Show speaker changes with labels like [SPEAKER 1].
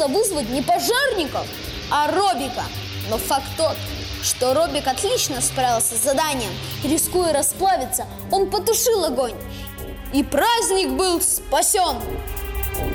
[SPEAKER 1] было вызвать не пожарников, а Робика. Но факт тот, что Робик отлично справился с заданием. Рискуя расплавиться, он потушил огонь. И праздник был спасен.